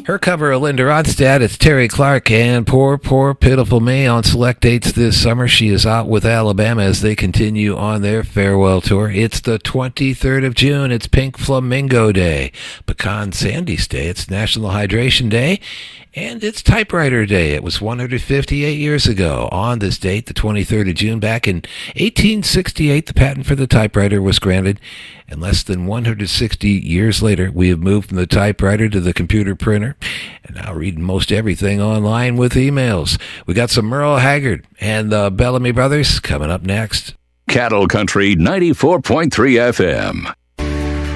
Her cover of Linda Ronstadt, it's Terry Clark and Poor, Poor, Pitiful Me on select dates this summer. She is out with Alabama as they continue on their farewell tour. It's the 23rd of June. It's Pink Flamingo Day, Pecan Sandy's Day. It's National Hydration Day, and it's Typewriter Day. It was 158 years ago on this date, the 23rd of June. Back in 1868, the patent for the typewriter was granted. And less than 160 years later, we have moved from the typewriter to the computer printer, and now reading most everything online with emails. We got some Merle Haggard and the Bellamy Brothers coming up next. Cattle Country 94.3 FM.